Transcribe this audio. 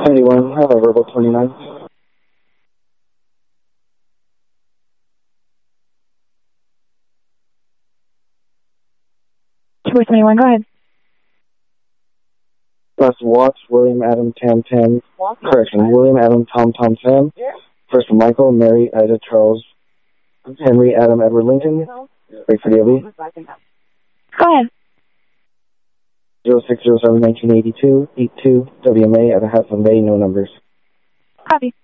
71, verbal 29. 221, go ahead. Last Watts, William Adam Tam Tam. Correction, William Adam Tom Tom Sam. First Michael, Mary, Ida, Charles, Henry, Adam, Edward, Lincoln. Wait for the OB. Go ahead. 0607 1982, 82, WMA at a half of May, no numbers. Copy.